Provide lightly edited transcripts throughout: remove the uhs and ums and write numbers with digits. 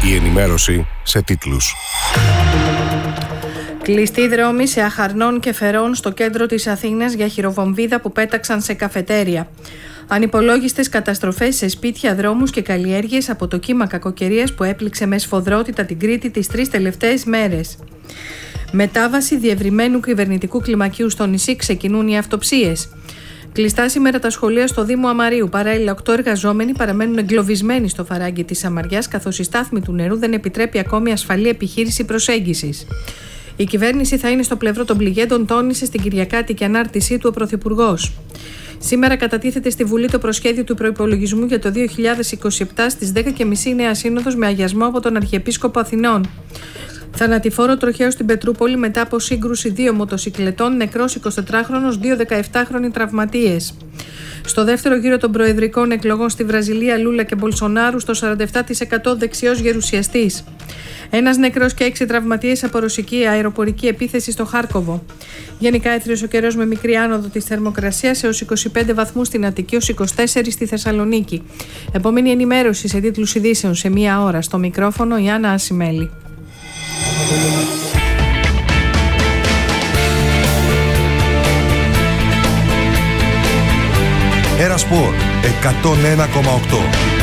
Η ενημέρωση σε τίτλους. Κλειστοί δρόμοι σε Αχαρνών και Φερών στο κέντρο της Αθήνας για χειροβομβίδα που πέταξαν σε καφετέρια. Ανυπολόγιστες καταστροφές σε σπίτια, δρόμους και καλλιέργειες από το κύμα κακοκαιρίας που έπληξε με σφοδρότητα την Κρήτη τις 3 τελευταίες μέρες. Μετάβαση διευρυμένου κυβερνητικού κλιμακίου στο νησί, ξεκινούν οι αυτοψίες. Κλειστά σήμερα τα σχολεία στο Δήμο Αμαρίου. Παράλληλα, 8 εργαζόμενοι παραμένουν εγκλωβισμένοι στο φαράγγι της Σαμαριάς, καθώς η στάθμη του νερού δεν επιτρέπει ακόμη ασφαλή επιχείρηση προσέγγισης. Η κυβέρνηση θα είναι στο πλευρό των πληγέντων, τόνισε στην Κυριακάτικη ανάρτησή του ο Πρωθυπουργός. Σήμερα κατατίθεται στη Βουλή το προσχέδιο του προϋπολογισμού για το 2027 στις 10.30 Νέα Σύνοδος με αγιασμό από τον Αρχιεπίσκοπο Αθηνών. Θανατηφόρο τροχαίο στην Πετρούπολη μετά από σύγκρουση 2 μοτοσικλετών, νεκρός 24χρονος, 2 17χρονοι τραυματίες. Στο δεύτερο γύρο των προεδρικών εκλογών στη Βραζιλία, Λούλα και Μπολσονάρου στο 47% δεξιός γερουσιαστής. Ένας νεκρός και 6 τραυματίες από ρωσική αεροπορική επίθεση στο Χάρκοβο. Γενικά έθριος ο καιρός με μικρή άνοδο της θερμοκρασίας έως 25 βαθμούς στην Αττική, έως 24 στη Θεσσαλονίκη. Επόμενη ενημέρωση σε τίτλους ειδήσεων σε 1 ώρα. Στο μικρόφωνο η Άννα Ασημέλη. Ένα Σπορ 101,8.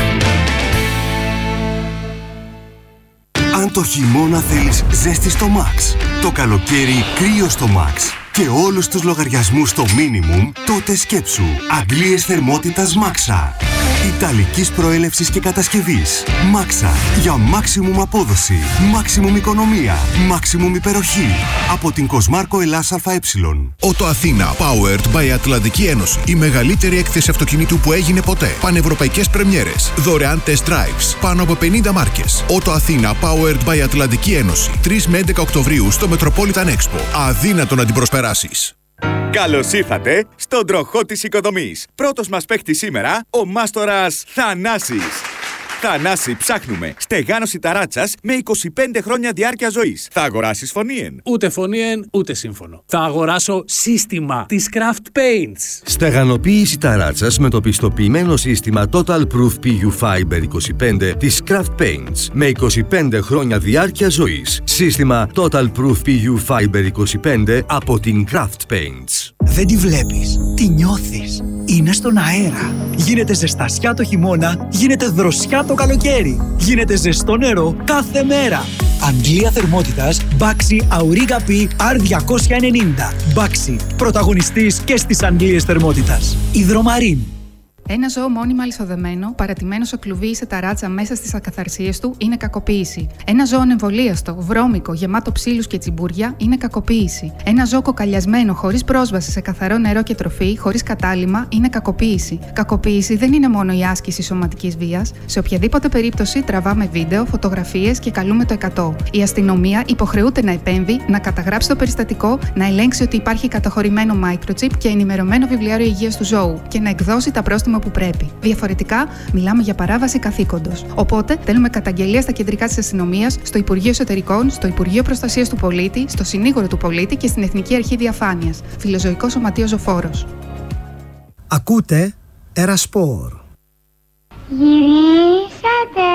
Αν το χειμώνα θέλεις ζέστη στο Max, το καλοκαίρι κρύο στο Max και όλους τους λογαριασμούς στο minimum, τότε σκέψου αντλίες θερμότητας Maxa. Ιταλικής προέλευσης και κατασκευής. Maxa. Για maximum απόδοση, maximum οικονομία, maximum υπεροχή. Από την Κοσμάρκο Ελλάς ΑΕ. Ότο Αθήνα, powered by Ατλαντική Ένωση. Η μεγαλύτερη έκθεση αυτοκινήτου που έγινε ποτέ. Πανευρωπαϊκές πρεμιέρες. Δωρεάν test drives. Πάνω από 50 μάρκες. Ότο Αθήνα, powered by Ατλαντική Ένωση. 3 με 11 Οκτωβρίου στο Metropolitan Expo. Αδύνατο να την προσπεράσεις. Καλώς ήρθατε στον τροχό της οικοδομής. Πρώτος μας παίχτης σήμερα, ο μάστορας Θανάσης. Θανάση, ψάχνουμε στεγάνωση ταράτσας με 25 χρόνια διάρκεια ζωής. Θα αγοράσεις φωνήεν? Ούτε φωνήεν, ούτε σύμφωνο. Θα αγοράσω σύστημα της Craft Paints. Στεγανοποίηση ταράτσας με το πιστοποιημένο σύστημα Total Proof PU Fiber 25 της Craft Paints με 25 χρόνια διάρκεια ζωής. Σύστημα Total Proof PU Fiber 25 από την Craft Paints. Δεν τη βλέπεις, τη νιώθεις. Είναι στον αέρα. Γίνεται ζεστασιά το χειμώνα, γίνεται δροσιά το καλοκαίρι. Γίνεται ζεστό νερό κάθε μέρα. Αντλία θερμότητας Baxi Auriga P R290. Baxi, πρωταγωνιστής και στις αντλίες θερμότητας. Υδρομαρίν. Ένα ζώο μόνιμα αλυσοδεμένο, παρατημένο σε κλουβί ή σε ταράτσα μέσα στις ακαθαρσίες του, είναι κακοποίηση. Ένα ζώο εμβολίαστο, βρώμικο, γεμάτο ψήλους και τσιμπούρια, είναι κακοποίηση. Ένα ζώο κοκαλιασμένο, χωρίς πρόσβαση σε καθαρό νερό και τροφή, χωρίς κατάλυμμα, είναι κακοποίηση. Κακοποίηση δεν είναι μόνο η άσκηση σωματικής βίας. Σε οποιαδήποτε περίπτωση τραβάμε βίντεο, φωτογραφίες και καλούμε το 100. Η αστυνομία υποχρεούται να επέμβει, να καταγράψει το περιστατικό, να ελέγξει ότι υπάρχει καταχωρημένο microchip και ενημερωμένο βιβλιάριο υγείας του ζώου και να εκδώσει τα πρόστιμα που πρέπει. Διαφορετικά, μιλάμε για παράβαση καθήκοντος. Οπότε, στέλνουμε καταγγελία στα κεντρικά της αστυνομίας, στο Υπουργείο Εσωτερικών, στο Υπουργείο Προστασίας του Πολίτη, στο Συνήγορο του Πολίτη και στην Εθνική Αρχή Διαφάνειας. Φιλοζωικό Σωματείο Ζωφόρος. Ακούτε Ένα Σπορ. Γυρίσατε.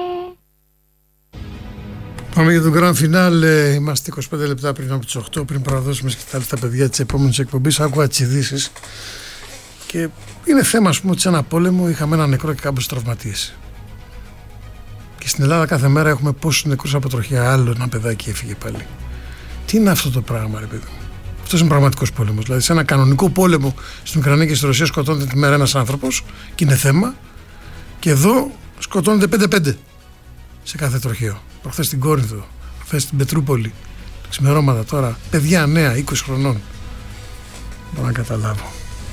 Πάμε για το Grand Finale. Είμαστε 25 λεπτά πριν από τις 8, πριν παραδώσουμε σκητάλη στα παιδιά της επόμενης εκπομπής. Άκουγα τις ειδήσεις. Και είναι θέμα, ας πούμε, ότι σε ένα πόλεμο είχαμε ένα νεκρό και κάποιους τραυματίες. Και στην Ελλάδα κάθε μέρα έχουμε πόσους νεκρούς από τροχιά. Άλλο ένα παιδάκι έφυγε πάλι. Τι είναι αυτό το πράγμα, ρε παιδί μου? Αυτός είναι πραγματικός πόλεμος. Δηλαδή, σε ένα κανονικό πόλεμο στην Ουκρανία και στη Ρωσία σκοτώνεται τη μέρα ένας άνθρωπος και είναι θέμα. Και εδώ σκοτώνεται 5-5 σε κάθε τροχαίο. Προχθές στην Κόρινθο, προχθές στην Πετρούπολη. Ξημερώματα τώρα. Παιδιά νέα, 20 χρονών. Μπορώ να καταλάβω.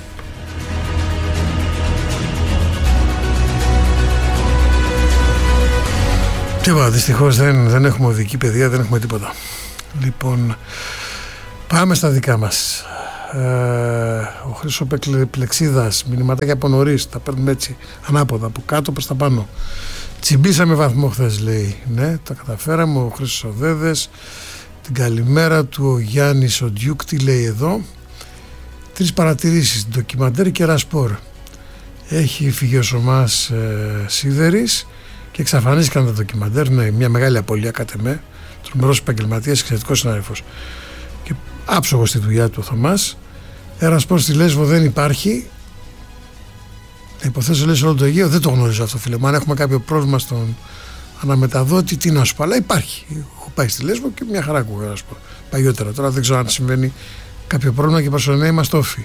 Τίποτα, δυστυχώς δεν έχουμε οδική παιδεία, δεν έχουμε τίποτα. Λοιπόν, πάμε στα δικά μας. Ο Χρήστος Πλεξίδας, μηνυματάκια από νωρίς, τα παίρνουμε έτσι ανάποδα, από κάτω προς τα πάνω. Τσιμπήσαμε βαθμό χθες, λέει. Ναι, τα καταφέραμε. Ο Χρήστος Οδέδες, την καλημέρα του ο Γιάννης ο Ντιούκ, τι λέει εδώ? 3 παρατηρήσεις, ντοκιμαντέρ και Ένα Σπορ. Έχει φύγει ο Σωμάς Σίδερης και και εξαφανίστηκαν τα ντοκιμαντέρ. Ναι, μια μεγάλη απώλεια κατ' εμέ. Τρομερός επαγγελματίας, εξαιρετικός συνάδελφος και άψογος στη δουλειά του ο Θωμάς. Ερασπορ στη Λέσβο δεν υπάρχει. Θα υποθέσω λέει σε όλο το Αιγαίο, δεν το γνωρίζω αυτό, φίλε μου. Αν έχουμε κάποιο πρόβλημα στον αναμεταδότη, τι να σου πω, αλλά υπάρχει. Έχω πάει στη Λέσβο και μια χαρά ακούγα, να σου πω. Παλιότερα, τώρα δεν ξέρω αν συμβαίνει κάποιο πρόβλημα και προσωρινά είμαστε όφοι.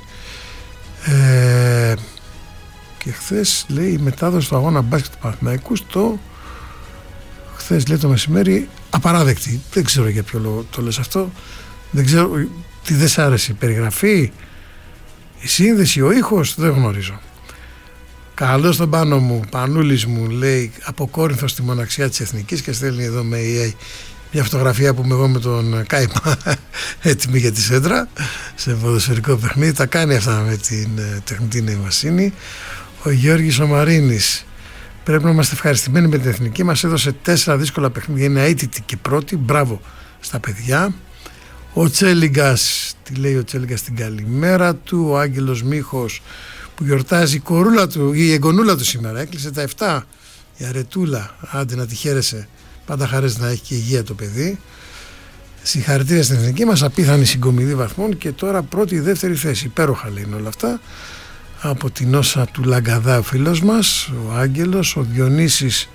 Και χθες λέει η μετάδοση του αγώνα μπάσκετ του Παναθηναϊκού χθες λέει το μεσημέρι απαράδεκτη. Δεν ξέρω για ποιο λόγο το λες αυτό. Δεν ξέρω τι δεν σ' άρεσε, η περιγραφή, η σύνδεση, ο ήχος, δεν γνωρίζω. Καλώς τον πάνω μου, Πανούλης μου, λέει από Κόρινθο στη μοναξιά της Εθνικής και στέλνει εδώ με EA μια φωτογραφία που είμαι εγώ με τον Κάιπα έτοιμη για τη σέντρα σε ποδοσφαιρικό παιχνίδι. Τα κάνει αυτά με την τεχνητή νοημοσύνη. Ο Γιώργης ο Μαρίνης, πρέπει να είμαστε ευχαριστημένοι με την Εθνική, μας έδωσε 4 δύσκολα παιχνίδια, είναι αίτητη και πρώτη, μπράβο στα παιδιά. Ο Τσέλιγκας, τι λέει ο Τσέλιγκας στην καλημέρα του. Ο Άγγελος Μίχος που γιορτάζει η κορούλα του, η εγγονούλα του σήμερα, έκλεισε τα 7, η Αρετούλα, άντε να τη χαίρεσαι, πάντα χαρές να έχει και υγεία το παιδί. Συγχαρητήρια στην Εθνική μας, απίθανη συγκομιδή βαθμών και τώρα πρώτη ή δεύτερη θέση, υπέροχα λένε όλα αυτά. Από την όσα του Λαγκαδά ο φίλος μας, ο Άγγελος. Ο Διονύσης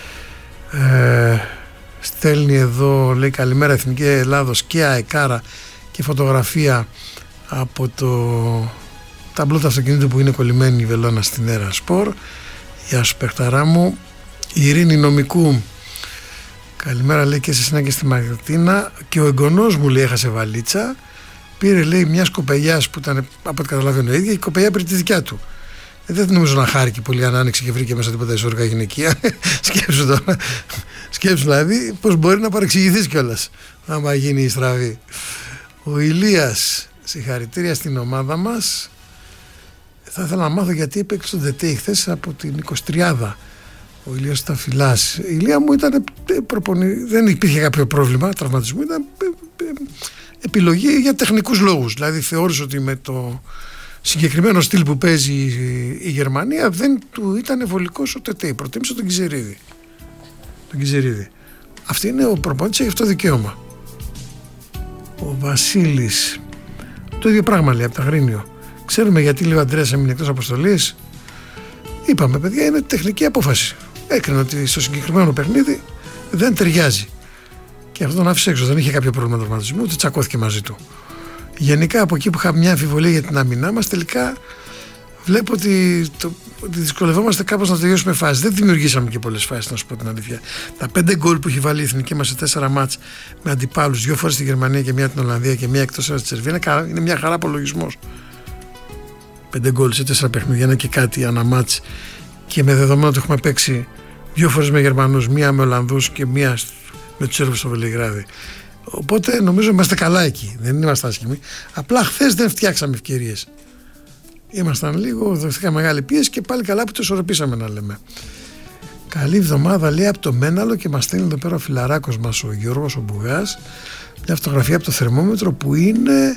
στέλνει εδώ, λέει καλημέρα Εθνική Ελλάδος και αεκάρα και φωτογραφία από το ταμπλό του αυτοκινήτου που είναι κολλημένη η βελόνα στην Έρα Σπορ. Γεια σου παιχταρά μου. Η Ειρήνη Νομικού, καλημέρα λέει και σε εσένα και στη Μαρτίνα. Και ο εγγονός μου λέει έχασε βαλίτσα. Πήρε λέει μια κοπελιά που ήταν από ό,τι καταλαβαίνω ίδια, η κοπελιά πήρε τη δικιά του. Δεν νομίζω να χάρηκε πολύ αν άνοιξε και βρήκε μέσα τίποτα ισορρικά γυναικεία. Σκέψου τώρα. Σκέψου δηλαδή πως μπορεί να παρεξηγηθείς κιόλας άμα γίνει η στραβή. Ο Ηλίας, συγχαρητήρια στην ομάδα μας. Θα ήθελα να μάθω γιατί έπαιξε το ΔΕΤΕΙ χθες από την 23η. Ο Ηλίας Σταφυλάς. Η Ηλία μου ήταν δεν υπήρχε κάποιο πρόβλημα τραυματισμού, ήταν επιλογή για τεχνικούς λόγους. Δηλαδή θεώρησε ότι με το συγκεκριμένο στυλ που παίζει η Γερμανία δεν του ήταν βολικός ο ΤΕΤΕΙ. Προτίμησε τον Κιζερίδη. Αυτή είναι ο προπονητής, έχει αυτό το δικαίωμα. Ο Βασίλης, το ίδιο πράγμα λέει από τα Αγρίνιο. Ξέρουμε γιατί λέει ο Αντρέας έμεινε εκτός αποστολής. Είπαμε παιδιά, είναι τεχνική απόφαση. Έκρινε ότι στο συγκεκριμένο παιχνίδι δεν ταιριάζει. Και αυτό τον άφησε έξω. Δεν είχε κάποιο πρόβλημα τραυματισμού, ούτε τσακώθηκε μαζί του. Γενικά από εκεί που είχα μια αμφιβολία για την άμυνά μας, τελικά βλέπω ότι δυσκολευόμαστε κάπως να τελειώσουμε φάσεις. Δεν δημιουργήσαμε και πολλές φάσεις, να σου πω την αλήθεια. Τα 5 γκολ που έχει βάλει η Εθνική μας σε 4 μάτς με αντιπάλους, 2 φορές στη Γερμανία και 1 την Ολλανδία και 1 εκτός έδρας στη Σερβία, είναι μια χαρά απολογισμός. 5 γκολ σε 4 παιχνίδια, είναι και κάτι ανά μάτς. Και με δεδομένο ότι έχουμε παίξει 2 φορές με Γερμανούς, 1 με Ολλανδούς και 1 με τους Σέρβους στο Βελιγράδι. Οπότε νομίζω είμαστε καλά εκεί, δεν είμαστε άσχημοι. Απλά χθες δεν φτιάξαμε ευκαιρίες. Ήμασταν λίγο, δεχτήκαμε μεγάλη πίεση και πάλι καλά που το ισορροπήσαμε να λέμε. Καλή εβδομάδα λέει από το Μέναλο και μας στέλνει εδώ πέρα ο φιλαράκος μας ο Γιώργος ο Μπουγάς μια φωτογραφία από το θερμόμετρο που είναι,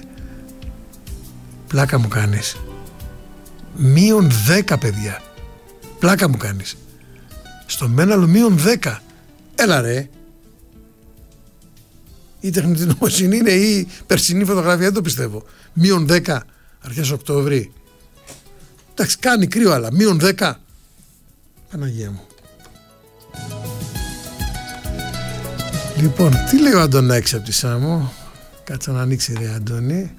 πλάκα μου κάνεις, -10 παιδιά, πλάκα μου κάνεις, στο Μέναλο -10. Έλα ρε, η τεχνητή νοημοσύνη είναι η περσινή φωτογραφία, δεν το πιστεύω. -10 αρχές Οκτώβρη. Εντάξει, κάνει κρύο, αλλά -10. Παναγία μου. Λοιπόν, τι λέει ο Αντωνάκης από τη Σάμο. Κάτσε να ανοίξει ρε Αντώνη.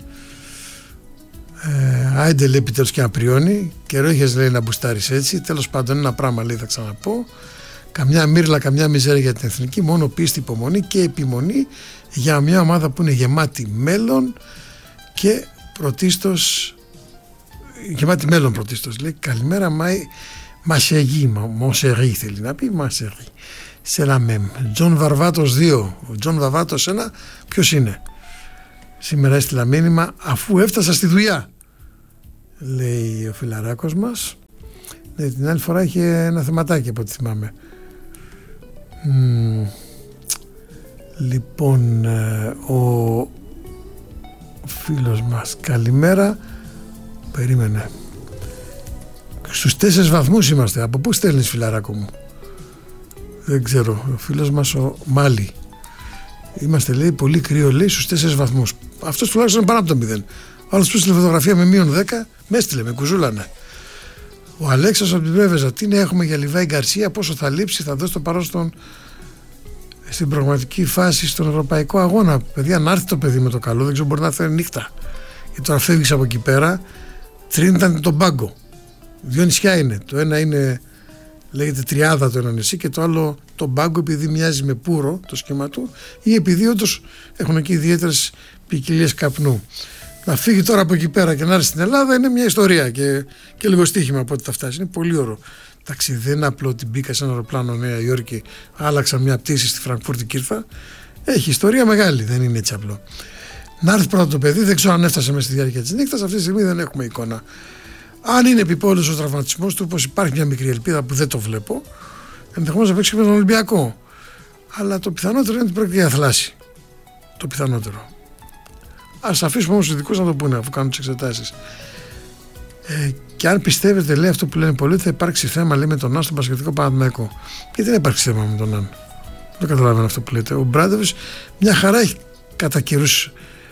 Άιντε λέει επιτέλους και απριώνει. Καιρό είχες λέει να μπουστάρεις έτσι. Τέλος πάντων ένα πράγμα λέει, θα ξαναπώ. Καμιά μύρλα, καμιά μιζέρια για την Εθνική. Μόνο πίστη, υπομονή και επιμονή για μια ομάδα που είναι γεμάτη μέλλον και πρωτίστως, γεμάτη μέλλον πρωτίστως. Λέει καλημέρα Μασεγί, Μοσερί θέλει να πει, Μασερί. Σε la même. Τζον Βαρβάτος 2. Ο Τζον Βαρβάτος 1 ποιος είναι? Σήμερα έστειλα μήνυμα αφού έφτασα στη δουλειά, λέει ο φιλαράκος μας. Ναι, την άλλη φορά είχε ένα θεματάκι από ό,τι θυμάμαι. Λοιπόν, ο φίλος μας, καλημέρα. Περίμενε. Στους 4 βαθμούς είμαστε. Από πού στέλνεις φιλαράκο μου? Δεν ξέρω, ο φίλος μας ο Μάλι. Είμαστε, λέει, πολύ κρύο, λέει, στους 4 βαθμούς. Αυτός τουλάχιστον είναι πάνω από το 0. Ο άλλος που έστειλε φωτογραφία με -10, με έστειλε, με κουζούλανε. Ο Αλέξας από την Πρέβεζα, τι νέα έχουμε για Λιβάη Γκαρσία, πόσο θα λείψει, θα δώσει το παρόν στην πραγματική φάση στον ευρωπαϊκό αγώνα. Παιδιά, να έρθει το παιδί με το καλό, δεν ξέρω, μπορεί να έρθει νύχτα. Γιατί τώρα φεύγεις από εκεί πέρα, Τρίνιταν τον πάγκο. 2 νησιά είναι. Το ένα είναι, λέγεται Τριάδα το ένα νησί, και το άλλο τον πάγκο, επειδή μοιάζει με Πούρο το σχήμα του, ή επειδή όντως έχουν εκεί ιδιαίτερες ποικιλίες καπνού. Να φύγει τώρα από εκεί πέρα και να έρθει στην Ελλάδα είναι μια ιστορία και λίγο στοίχημα από ό,τι θα φτάσει. Είναι πολύ ωραίο. Εντάξει, δεν είναι απλό ότι μπήκα σε ένα αεροπλάνο Νέα Υόρκη, άλλαξα μια πτήση στη Φραγκφούρτη και ήρθα. Έχει ιστορία μεγάλη, δεν είναι έτσι απλό. Να έρθει πρώτα το παιδί, δεν ξέρω αν έφτασε μέσα στη διάρκεια της νύχτας, αυτή τη στιγμή δεν έχουμε εικόνα. Αν είναι επιπόλαιος ο τραυματισμός του, όπως υπάρχει μια μικρή ελπίδα που δεν το βλέπω, ενδεχομένως να παίξει και με τον Ολυμπιακό. Αλλά το πιθανότερο είναι ότι πρόκειται για θλάση. Το πιθανότερο. Ας αφήσουμε όμως τους ειδικούς να το πούνε αφού κάνουν τις εξετάσεις. Και αν πιστεύετε, λέει αυτό που λένε πολλοί, θα υπάρξει θέμα, λέει, με τον Άν στον Πασχετικό Παναθηναϊκό. Γιατί δεν υπάρξει θέμα με τον Άν? Δεν καταλαβαίνω αυτό που λέτε. Ο Μπράντοβιτς μια χαρά έχει κατά καιρούς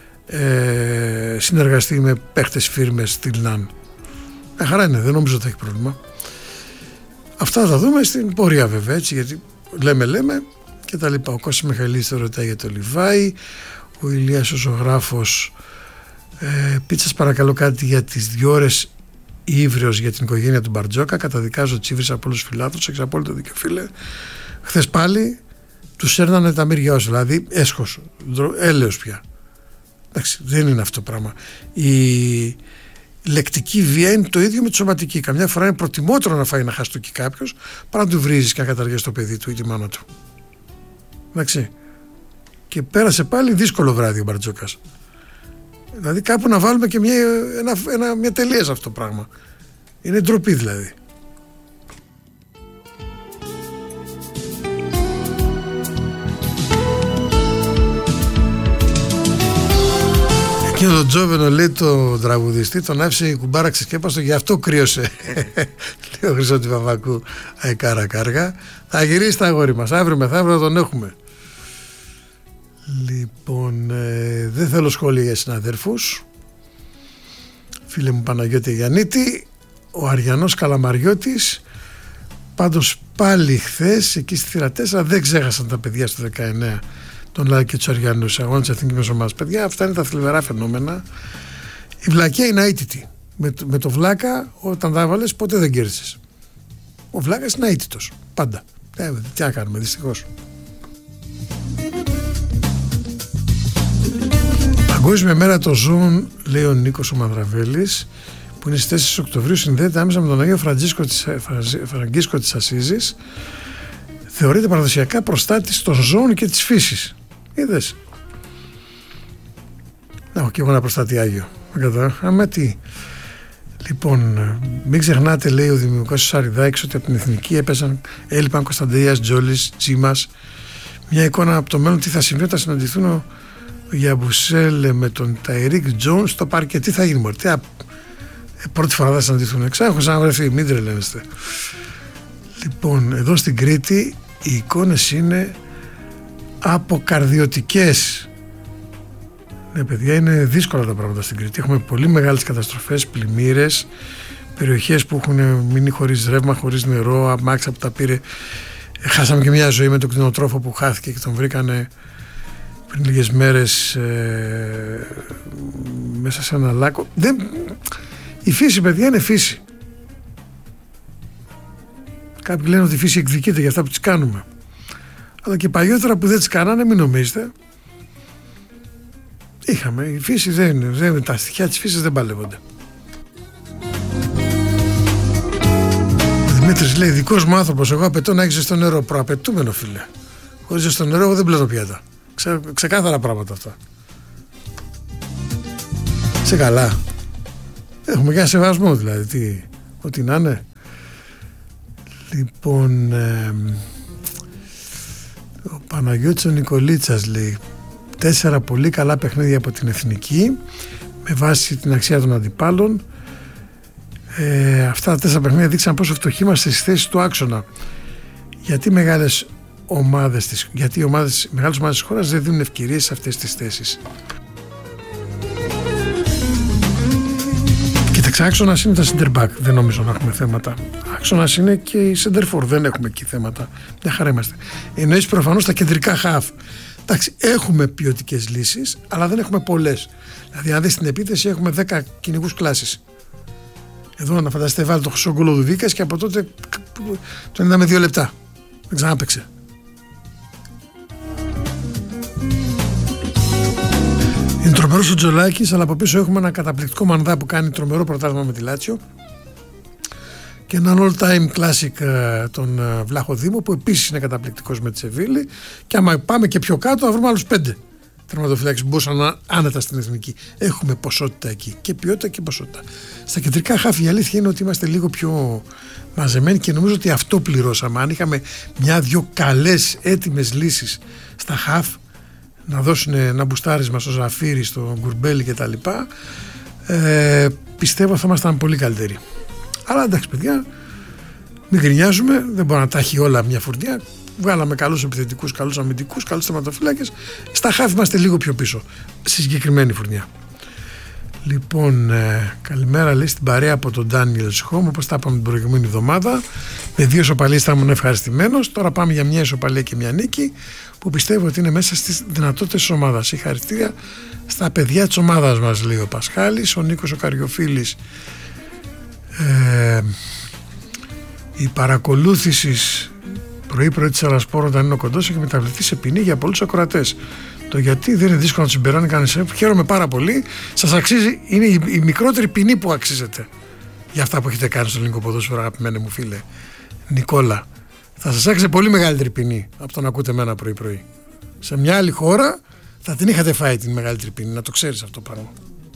συνεργαστεί με παίχτες φίρμες στην ΑΝ. Μια χαρά είναι, δεν νομίζω ότι θα έχει πρόβλημα. Αυτά θα δούμε στην πορεία βέβαια, έτσι, γιατί λέμε και τα λοιπά. Ο Κώστας Μιχαηλίδης το ρωτάει για το Λιβάη. Ο Ηλίας ο ζωγράφος, πίτσας παρακαλώ κάτι για τις 2 ώρες ύβριος για την οικογένεια του Μπαρτζόκα. Καταδικάζω Τσίβρης από όλους τους φιλάθλους, έχεις απόλυτο δίκιο, φίλε. Χθες πάλι τους έρνανε τα μύρια όσοι, δηλαδή έσχος, έλεος πια. Εντάξει, δεν είναι αυτό το πράγμα. Η λεκτική βία είναι το ίδιο με τη σωματική. Καμιά φορά είναι προτιμότερο να φάει να χαστούκι κάποιος παρά να του βρίζεις και να καταργείς το παιδί του ή τη μάνα του. Εντάξει. Και πέρασε πάλι δύσκολο βράδυ ο Μπαρτζόκας. Δηλαδή κάπου να βάλουμε και μια τελεία σε αυτό το πράγμα. Είναι ντροπή δηλαδή. Και ο Τζόβενο, λέει, το τραγουδιστή, τον άφησε η κουμπάρα ξεσκέπαστο, γι' αυτό κρύωσε. Λέει ο Χρυσότη Παπακού, αεκάρα κάργα. Θα γυρίσει τα αγόρι μας, αύριο μεθαύριο τον έχουμε. Λοιπόν, δεν θέλω σχόλια για συναδέρφους. Φίλε μου Παναγιώτη Γιαννίτη, ο Αριανός Καλαμαριώτης, πάντως πάλι χθες εκεί στη θύρα 4 δεν ξέχασαν τα παιδιά στο 19 τον Λάκη και τους Αριανούς, αγώνες της Εθνικής Ομάδας. Παιδιά, αυτά είναι τα θλιβερά φαινόμενα. Η βλακία είναι αίτητη. Με το βλάκα, όταν τα έβαλες, ποτέ δεν κέρδισες. Ο βλάκας είναι αίτητος, πάντα. Τι να κάνουμε, δυστυχώς. Παγκόσμια μέρα το ζώων, λέει ο Νίκος ο Μανδραβέλης, που είναι στις 4 Οκτωβρίου, συνδέεται άμεσα με τον Αγίο Φραγκίσκο της Ασσίζης. Θεωρείται παραδοσιακά προστάτης των ζώων και της φύσης. Είδες? Να έχω και εγώ ένα προστάτη Άγιο. Άμα τι. Λοιπόν, μην ξεχνάτε, λέει ο δημιουργός του Σαριδάκης, ότι από την Εθνική έλειπαν Κωνσταντείας, Τζόλης, Τσίμας. Μια εικόνα από το μέλλον, τι θα συμβεί όταν συναντηθούν ο Γιαμπουσέλ με τον Ταϊρίκ Τζόνς στο πάρκε. Τι θα γίνει, μωρέ? Πρώτη φορά θα συναντηθούν. Έχω ξαναβρεθεί, μην τρελαίνεστε. Λοιπόν, εδώ στην Κρήτη οι εικόνες είναι αποκαρδιωτικές. Ναι, παιδιά, είναι δύσκολα τα πράγματα στην Κρήτη. Έχουμε πολύ μεγάλες καταστροφές, πλημμύρες, περιοχές που έχουν μείνει χωρίς ρεύμα, χωρίς νερό, αμάξια που τα πήρε. Χάσαμε και μια ζωή με τον κτηνοτρόφο που χάθηκε και τον βρήκανε πριν λίγες μέρες μέσα σε ένα λάκκο. Η φύση, παιδιά, είναι φύση. Κάποιοι λένε ότι η φύση εκδικείται για αυτά που τις κάνουμε. Αλλά και παλιότερα που δεν τις κάνανε, μην νομίζετε. Η φύση δεν τα στοιχεία της φύσης δεν παλεύονται. Ο Δημήτρης λέει, δικός μου άνθρωπος, εγώ απαιτώ να έχεις ζεστό νερό. Προαπαιτούμενο, φίλε. Χωρίς ζεστό νερό εγώ δεν πλένω πιάτα. Ξεκάθαρα πράγματα αυτά. Σε καλά. Έχουμε και ένα σεβασμό δηλαδή. Ό,τι να είναι. Λοιπόν, ο Παναγιώτης ο Νικολίτσας λέει 4 πολύ καλά παιχνίδια από την Εθνική με βάση την αξία των αντιπάλων. Αυτά τα 4 παιχνίδια δείξαν πόσο φτωχοί είμαστε στις θέσεις του άξονα. Γιατί μεγάλες ομάδες της, γιατί οι μεγάλες ομάδες της χώρας δεν δίνουν ευκαιρίες σε αυτές τις θέσεις. Κοίταξε, άξονας είναι τα center back, δεν νομίζω να έχουμε θέματα. Άξονας είναι και οι center for, δεν έχουμε εκεί θέματα. Μια χαρά είμαστε. Εννοείς προφανώς τα κεντρικά half. Εντάξει, έχουμε ποιοτικές λύσεις, αλλά δεν έχουμε πολλές. Δηλαδή, αν δεις στην επίθεση, έχουμε 10 κυνηγούς κλάσης. Εδώ να φανταστείτε, βάλει το χρυσό γκολ ο Δουδίκας και από τότε τον είδαμε 2 λεπτά. Δεν ξανάπαιξε. Είναι τρομερός ο Τζολάκης, αλλά από πίσω έχουμε ένα καταπληκτικό Μανδά που κάνει τρομερό πρωτάθλημα με τη Λάτσιο και έναν all-time classic τον Βλάχο Δήμο που επίσης είναι καταπληκτικός με τη Σεβίλη, και άμα πάμε και πιο κάτω θα βρούμε άλλους 5 τερματοφυλάκες που μπορούσαν άνετα στην εθνική. Έχουμε ποσότητα εκεί, και ποιότητα και ποσότητα. Στα κεντρικά χάφη η αλήθεια είναι ότι είμαστε λίγο πιο μαζεμένοι και νομίζω ότι αυτό πληρώσαμε. Αν είχαμε μια-δυο καλές έτοιμες λύσεις στα χάφ, να δώσουν ένα μπουστάρισμα στο Ζαφύρι, στο Γκουρμπέλι κτλ., πιστεύω θα ήμασταν πολύ καλύτεροι. Αλλά εντάξει παιδιά, μην γκρινιάζουμε, δεν μπορεί να τα έχει όλα μια φουρνιά. Βγάλαμε καλούς επιθετικούς, καλούς αμυντικούς, καλούς τερματοφύλακες. Στα χάφη είμαστε λίγο πιο πίσω στη συγκεκριμένη φουρνιά. Λοιπόν, καλημέρα, λέει, στην παρέα από τον Daniel Home, όπως τα είπαμε την προηγούμενη εβδομάδα. Με 2 ισοπαλίες θα ήμουν ευχαριστημένος. Τώρα πάμε για μια ισοπαλία και μια νίκη, που πιστεύω ότι είναι μέσα στις δυνατότητες της ομάδας. Συγχαρητήρια στα παιδιά της ομάδας μας, λέει ο Πασχάλης. Ο Νίκος ο Καριοφίλης. Η παρακολούθηση πρωί-πρωί της Αλασπόρ όταν είναι ο κοντός έχει μεταβληθεί σε ποινή για πολλούς ακροατές. Το γιατί δεν είναι δύσκολο να τους συμπεράνει κανείς. Χαίρομαι πάρα πολύ. Σας αξίζει, είναι η μικρότερη ποινή που αξίζετε για αυτά που έχετε κάνει στο ελληνικό ποδόσφαιρο, αγαπημένε μου φίλε Νικόλα. Θα σας άξιζε πολύ μεγαλύτερη ποινή από το να ακούτε εμένα πρωί-πρωί. Σε μια άλλη χώρα θα την είχατε φάει την μεγαλύτερη ποινή, να το ξέρεις αυτό το πράγμα.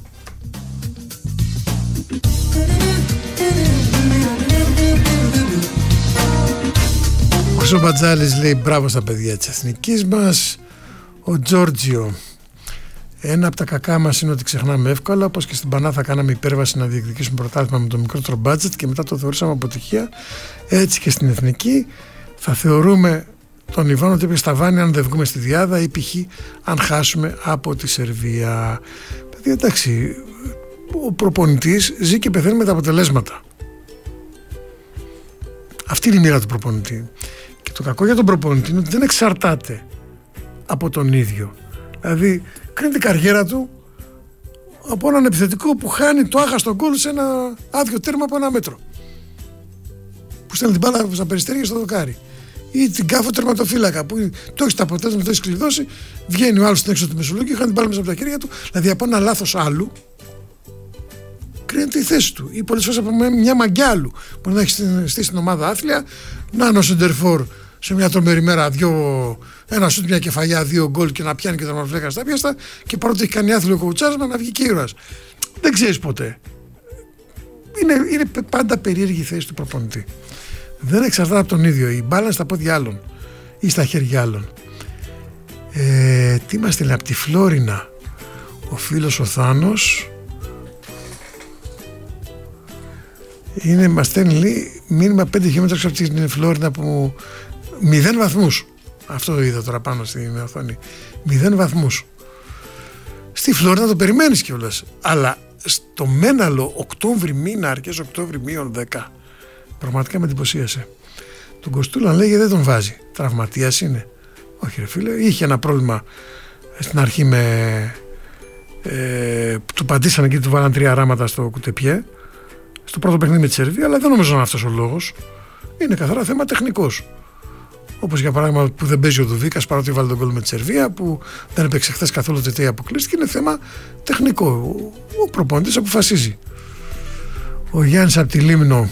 Ο Χρυσό Μπατζάλης λέει μπράβο στα παιδιά της εθνικής μας. Ο Τζόρτζιο, ένα από τα κακά μας είναι ότι ξεχνάμε εύκολα, όπως και στην Πανά θα κάναμε υπέρβαση να διεκδικήσουμε πρωτάθλημα με το μικρότερο μπάτζετ και μετά το θεωρούσαμε αποτυχία. Έτσι και στην εθνική θα θεωρούμε τον Ιβάν ότι έπαιξε στα βάνη αν δεν βγούμε στη διάδα, ή π.χ. αν χάσουμε από τη Σερβία. Παιδιά, εντάξει, ο προπονητής ζει και πεθαίνει με τα αποτελέσματα. Αυτή είναι η μοίρα του προπονητή. Και το κακό για τον προπονητή είναι ότι δεν εξαρτάται από τον ίδιο. Δηλαδή κρίνει την καριέρα του από έναν επιθετικό που χάνει το άχαστο γκολ σε ένα άδειο τέρμα από 1 μέτρο, που στέλνει την μπάλα στα περιστέρια στο δοκάρι, ή την κάφο τερματοφύλακα που το έχει το αποτέλεσμα, το έχει κλειδώσει, βγαίνει ο άλλος στην έξω του μεσολογίου, χάνει την μπάλα μέσα από τα χέρια του. Δηλαδή από ένα λάθος άλλου κρίνεται η θέση του, ή πολλές φορές από μια μαγκιά άλλου. Μπορεί να έχει στήσει την ομάδα άθλια, να είναι ο σεντερφόρ σε μια τρομερή μέρα, ένα σουτ, μια κεφαλιά, 2 γκολ και να πιάνει και τερματοφύλακα στα πιάστα, και παρότι έχει κάνει άθλιο κοουτσάρισμα να βγει και ήρωας. Δεν ξέρεις ποτέ. Είναι πάντα περίεργη η θέση του προπονητή. Δεν εξαρτάται από τον ίδιο. Η μπάλα είναι στα πόδια άλλων ή στα χέρια άλλων. Τι μας στείλει από τη Φλόρινα ο φίλος ο Θάνος. Μας στέλνει μήνυμα 5 χιλιόμετρα από την Φλόρινα που 0 βαθμούς. Αυτό είδα τώρα πάνω στην οθόνη. 0 βαθμούς. Στη Φλόρινα το περιμένεις κιόλας. Αλλά στο Μέναλο Οκτώβρη μήνα, αρχές Οκτώβρη μείον 10. Πραγματικά με εντυπωσίασε. Τον Κοστούλα λέγε δεν τον βάζει. Τραυματίας είναι. Όχι ρε φίλε. Είχε ένα πρόβλημα στην αρχή του πατήσανε και του βάλαν 3 ράματα στο κουτεπιέ στο πρώτο παιχνίδι με τη Σερβία, αλλά δεν νομίζω να είναι αυτός ο λόγος. Είναι καθαρά θέμα τεχνικός. Όπως για παράδειγμα που δεν παίζει ο Δουβίκας παρότι βάλει τον γκολ με τη Σερβία, που δεν έπαιξε χθες καθόλου τετέ, αποκλείστηκε. Είναι θέμα τεχνικό. Ο προπονητής αποφασίζει. Ο Γιάννης από τη Λίμνο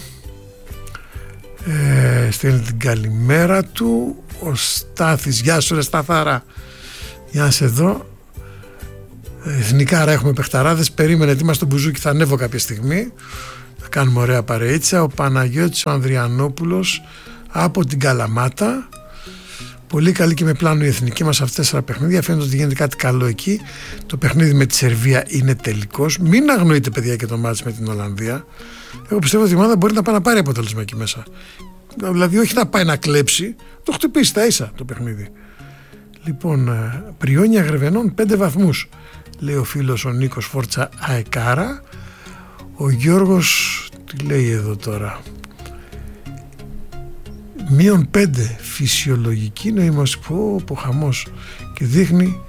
στέλνει την καλημέρα του. Ο Στάθης, γεια σου ρε Σταθάρα, για να σε δω. Εθνικά άρα έχουμε παιχταράδες. Περίμενε τι είμαστε στο μπουζούκι, θα ανέβω κάποια στιγμή. Θα κάνουμε ωραία παρεΐτσα. Ο Παναγιώτης ο Ανδριανόπουλος από την Καλαμάτα. Πολύ καλή και με πλάνο η εθνική μας αυτές 4 παιχνίδια. Φαίνεται ότι γίνεται κάτι καλό εκεί. Το παιχνίδι με τη Σερβία είναι τελικός. Μην αγνοείτε παιδιά και το μάτς με την Ολλανδία. Εγώ πιστεύω ότι η ομάδα μπορεί να πάει να πάρει αποτέλεσμα εκεί μέσα. Δηλαδή όχι να πάει να κλέψει, το χτυπήσει τα ίσα το παιχνίδι. Λοιπόν, Πριόνια Γρεβενών 5 βαθμούς, λέει ο φίλος ο Νίκος Φόρτσα Αεκάρα. Ο Γιώργος τι λέει εδώ τώρα? -5 φυσιολογική νοήμωση, πω χαμός, και δείχνει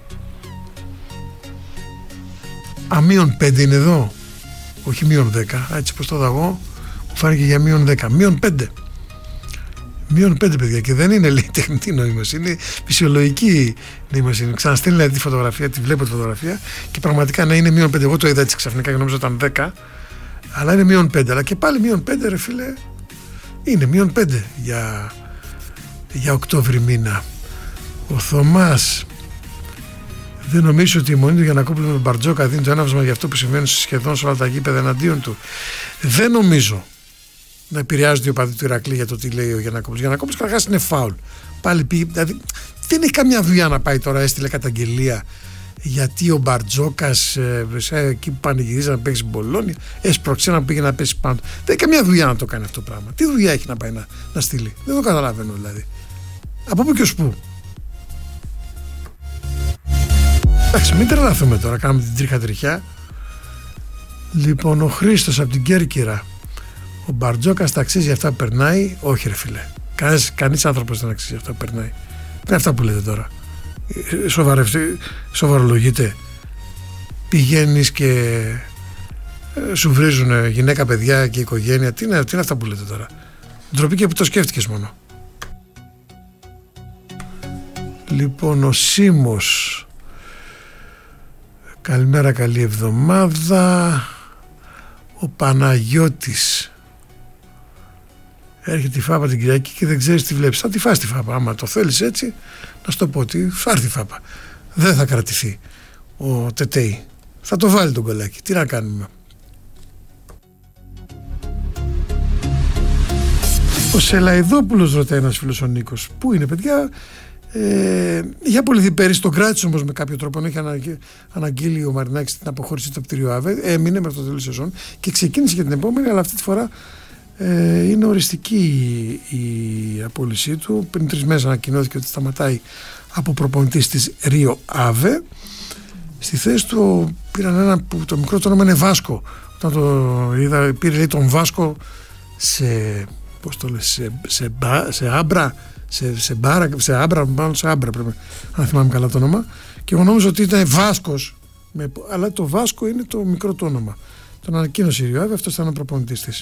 -5 είναι εδώ, όχι -10, έτσι πως το δω εγώ, μου φάνηκε για -10, -5 παιδιά, και δεν είναι, λέει, τεχνητή νοήμωση, είναι φυσιολογική νοήμωση. Ξαναστέλνει δηλαδή τη φωτογραφία, τη βλέπω τη φωτογραφία και πραγματικά να είναι -5. Εγώ το είδα έτσι ξαφνικά και νόμιζα ήταν 10, αλλά είναι -5. Αλλά και πάλι -5, ρε φίλε, είναι -5 για Οκτώβρη μήνα. Ο Θωμάς, δεν νομίζω ότι η μονή του Γιαννακόπουλου με τον Μπαρτζόκα δίνει το έναυσμα για αυτό που συμβαίνει σχεδόν σε όλα τα γήπεδα εναντίον του. Δεν νομίζω να επηρεάζονται οι οπαδοί του Ηρακλή για το τι λέει ο Γιαννακόπουλος. Ο Γιαννακόπουλος καταρχάς είναι φάουλ. Πάλι πήγε, δηλαδή δεν έχει καμιά δουλειά να πάει τώρα, έστειλε καταγγελία γιατί ο Μπαρτζόκας εκεί που πανηγυρίζει να παίξει Μπολόνια, έσπρωξε να πήγε να πέσει πάνω του. Δεν έχει καμιά δουλειά να το κάνει αυτό το πράγμα. Τι δουλειά έχει να πάει να στείλει? Δεν το καταλαβαίνω δηλαδή. Από πού και ως πού? Εντάξει, μην τρελαθούμε τώρα, κάνουμε την τρίχα τριχιά. Λοιπόν, ο Χρήστος από την Κέρκυρα. Ο Μπαρτζόκας τα αξίζει αυτά που περνάει? Όχι ρε φίλε, κανείς άνθρωπος δεν αξίζει αυτά που περνάει. Δεν είναι αυτά που λέτε τώρα. Σοβαρολογείτε? Πηγαίνεις και σου βρίζουν γυναίκα, παιδιά και οικογένεια. Τι είναι αυτά που λέτε τώρα? Ντροπή και που το σκέφτηκες μόνο. Λοιπόν, ο Σίμος, καλημέρα, καλή εβδομάδα. Ο Παναγιώτης, έρχεται η Φάπα την Κυριακή και δεν ξέρεις τι βλέπεις. Θα τη φας τη Φάπα, άμα το θέλεις έτσι, να σου το πω ότι θα έρθει η Φάπα. Δεν θα κρατηθεί ο Τετέι, θα το βάλει τον κολλάκι. Τι να κάνουμε? Ο Σελαϊδόπουλος ρωτάει ένας φίλος ο Νίκος. Πού είναι παιδιά? Για πολύ πέρυσι τον κράτησε όμως με κάποιο τρόπο. Έχει αναγγείλει ο Μαρινάκης την αποχώρηση του κτηρίου ΑΒΕ. Έμεινε με το τέλος σεζόν και ξεκίνησε για την επόμενη, αλλά αυτή τη φορά είναι οριστική η απόλυσή του. Πριν 3 μέρες ανακοινώθηκε ότι σταματάει από προπονητής της Ρίο ΑΒΕ. Στη θέση του πήραν ένα που το μικρό το όνομα είναι Βάσκο. Όταν το είδα, πήρε λέει, τον Βάσκο σε άμπρα. Σε άμπρα πρέπει, αν θυμάμαι καλά το όνομα, και εγώ νόμιζα ότι ήταν Βάσκος, αλλά το Βάσκο είναι το μικρό το όνομα. Τον ανακοίνωσε η Ριόαβε, αυτός ήταν ο προπονητής της.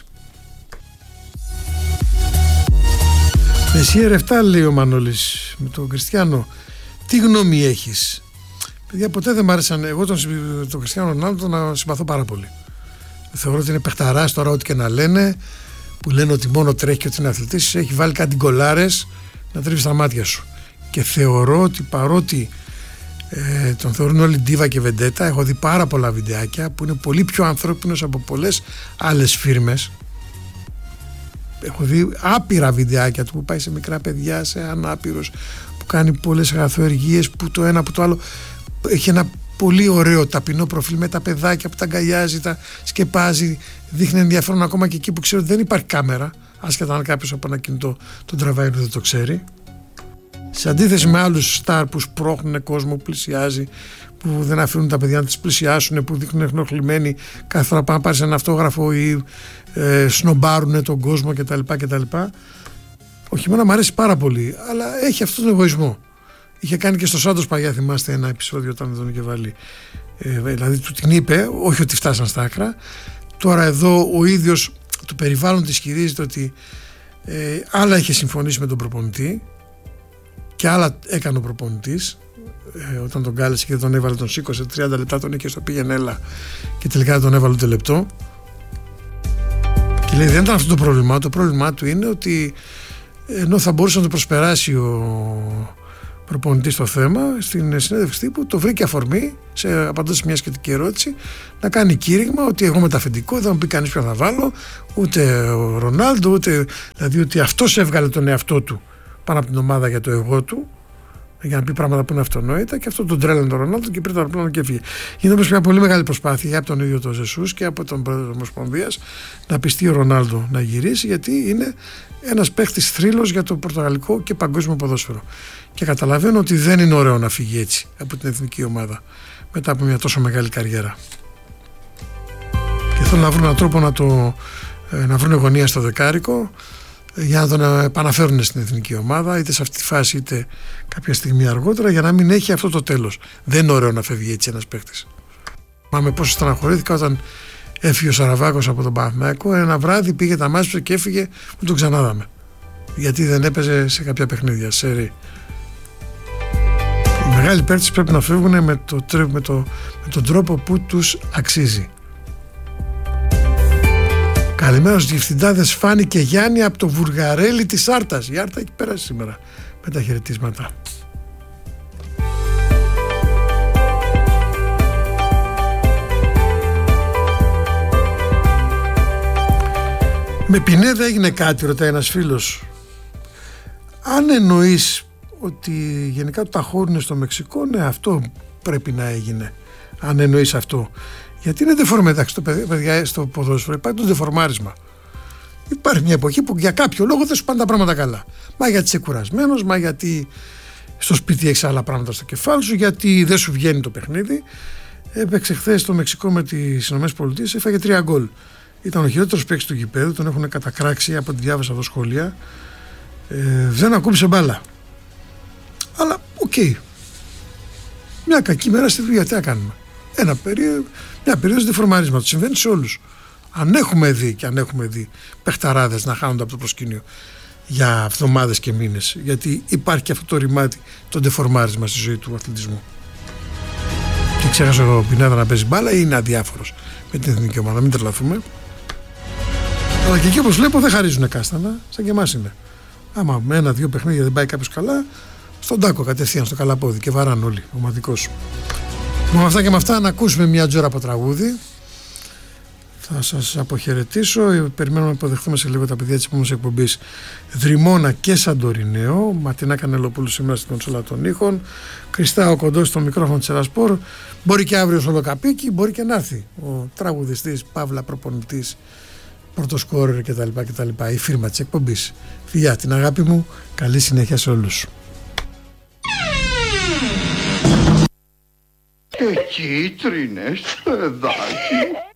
Εσύ ερεφτά, λέει ο Μανώλης με τον Κριστιανό, τι γνώμη έχεις? Παιδιά, ποτέ δεν μ' άρεσαν. Εγώ τον Κριστιανό Ρονάλντο τον συμπαθώ πάρα πολύ. Θεωρώ ότι είναι παιχταράς τώρα, ό,τι και να λένε, που λένε ότι μόνο τρέχει και ότι είναι αθλητής, έχει βάλει κάτι γκολάρες να τρίβει στα μάτια σου. Και θεωρώ ότι παρότι τον θεωρούν όλοι ντίβα και βεντέτα, έχω δει πάρα πολλά βιντεάκια που είναι πολύ πιο ανθρώπινος από πολλές άλλες φίρμες. Έχω δει άπειρα βιντεάκια του που πάει σε μικρά παιδιά, σε ανάπηρους, που κάνει πολλές αγαθοεργίες, που το ένα που το άλλο. Έχει ένα πολύ ωραίο ταπεινό προφίλ με τα παιδάκια που τα αγκαλιάζει, τα σκεπάζει, δείχνει ενδιαφέρον ακόμα και εκεί που ξέρω ότι δεν υπάρχει κάμερα, άσχετα αν κάποιος από ένα κινητό τον τραβάει δεν το ξέρει. Σε αντίθεση με άλλους στάρ που σπρώχνουν κόσμο, που πλησιάζει, που δεν αφήνουν τα παιδιά να τις πλησιάσουν, που δείχνουν ενοχλημένοι κάθε φορά πάνε να πάρεις ένα αυτόγραφο ή σνομπάρουν τον κόσμο κτλ. Όχι, εμένα μου αρέσει πάρα πολύ, αλλά έχει αυτόν τον εγωισμό. Είχε κάνει και στο Σάντος Παγιά, θυμάστε ένα επεισόδιο όταν τον είχε βάλει. Δηλαδή του την είπε, όχι ότι φτάσαν στα άκρα. Τώρα εδώ ο ίδιος του περιβάλλον της ισχυρίζεται ότι άλλα είχε συμφωνήσει με τον προπονητή και άλλα έκανε ο προπονητής. Όταν τον κάλεσε και τον έβαλε, τον σήκωσε 30 λεπτά, τον είχε στο πήγαινε έλα και τελικά τον έβαλε το λεπτό. Και λέει δεν ήταν αυτό το πρόβλημά του. Το πρόβλημά του είναι ότι ενώ θα μπορούσε να το προσπεράσει ο προπονητής το θέμα, στην συνέντευξη τύπου το βρήκε αφορμή, απαντώντας σε μια σχετική ερώτηση, να κάνει κήρυγμα ότι εγώ με τα αφεντικό δεν μου πει κανείς ποιο θα βάλω, ούτε ο Ρονάλντο, ούτε, δηλαδή ότι αυτός έβγαλε τον εαυτό του πάνω από την ομάδα για το εγώ του, Για να πει πράγματα που είναι αυτονόητα, και αυτό τον τρέλανε τον Ρονάλντο και πήρε το αεροπλάνο και έφυγε. Γίνεται όμως μια πολύ μεγάλη προσπάθεια από τον ίδιο τον Ζεσούς και από τον πρόεδρο της Ομοσπονδίας να πιστεί ο Ρονάλντο να γυρίσει, γιατί είναι ένας παίχτης θρύλος για το πορτογαλικό και παγκόσμιο ποδόσφαιρο. Και καταλαβαίνω ότι δεν είναι ωραίο να φύγει έτσι από την εθνική ομάδα μετά από μια τόσο μεγάλη καριέρα. Και θέλω να βρουν έναν τρόπο να βρουν γωνία στο δεκάρικο για να τον επαναφέρουν στην εθνική ομάδα, είτε σε αυτή τη φάση είτε κάποια στιγμή αργότερα, για να μην έχει αυτό το τέλος. Δεν είναι ωραίο να φεύγει έτσι ένας παίκτης. Μάμε πόσο στεναχωρήθηκα όταν έφυγε ο Σαραβάκος από τον Παναθηναϊκό. Ένα βράδυ πήγε, τα μάζεψε και έφυγε, που τον ξανάδαμε. Γιατί δεν έπαιζε σε κάποια παιχνίδια. Οι μεγάλοι παίκτες πρέπει να φεύγουν με τον τρόπο που τους αξίζει. Καλημέρα στους διευθυντάδες Φάνη και Γιάννη από το Βουργαρέλι της Άρτας. Η Άρτα έχει πέρασει σήμερα με τα χαιρετίσματα. Με Πινέδα έγινε κάτι, ρωτάει ένας φίλος. Αν εννοείς ότι γενικά το ταχώρουνε στο Μεξικό, ναι, αυτό πρέπει να έγινε. Αν εννοείς αυτό. Γιατί είναι δεφορμέ, εντάξει, παιδιά, στο ποδόσφαιρο υπάρχει το δεφορμάρισμα. Υπάρχει μια εποχή που για κάποιο λόγο δεν σου πάνε τα πράγματα καλά. Μα γιατί είσαι κουρασμένος, μα γιατί στο σπίτι έχεις άλλα πράγματα στο κεφάλι σου, γιατί δεν σου βγαίνει το παιχνίδι. Έπαιξε χθες στο Μεξικό με τις ΗΠΑ, έφαγε 3 γκολ. Ήταν ο χειρότερος παίκτης του γηπέδου, τον έχουν κατακράξει από τη διάβασα εδώ σχολεία. Δεν ακούμπησε μπάλα. Αλλά οκ. Μια κακή μέρα στη δουλειά, τι να κάνουμε. Μια περίοδος δεφορμαρίσματος, συμβαίνει σε όλους. Αν έχουμε δει παιχταράδες να χάνονται από το προσκήνιο για εβδομάδες και μήνες, γιατί υπάρχει και αυτό το ρημάτι, το δεφορμάρισμα στη ζωή του αθλητισμού. Και ξέχασε ο Πινέδα να παίζει μπάλα ή είναι αδιάφορος με την εθνική ομάδα, μην τρελαθούμε. Αλλά και εκεί, όπως βλέπω, δεν χαρίζουν κάστανα, σαν και εμάς είναι. Άμα με 1-2 παιχνίδια δεν πάει κάποιος καλά, στον τάκο κατευθείαν, στο καλαπόδι, και βαράνε όλοι, ομαδικώς. Με αυτά και με αυτά να ακούσουμε μια τζόρα από τραγούδι. Θα σας αποχαιρετήσω. Περιμένουμε να υποδεχτούμε σε λίγο τα παιδιά της επόμενης εκπομπής Δρυμώνα και Σαντορινέο. Ματινά Κανελοπούλου σήμερα στην κονσόλα των ήχων. Κριστά ο Κοντός στο μικρόφωνο της Ερασπορ. Μπορεί και αύριο στο Λοκαπίκι, μπορεί και να έρθει ο τραγουδιστής, παύλα προπονητής, πρωτοσκόρερ κτλ. Η φίρμα της εκπομπής. Φιλιά, την αγάπη μου, καλή συνέχεια σε όλους. Και κίτρινες, παιδάκι.